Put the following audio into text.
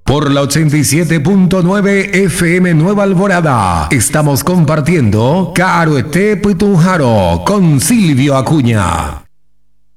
Por la 87.9 FM Nueva Alvorada, estamos compartiendo Caruete Putunjaro con Silvio Acuña.